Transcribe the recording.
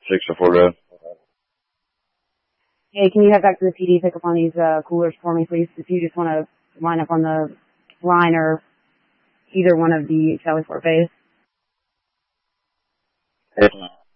604 go. Hey, can you head back to the PD, pick up on these coolers for me, please? If you just want to line up on the line or either one of the Charlie Fort bays. Yes, ma'am.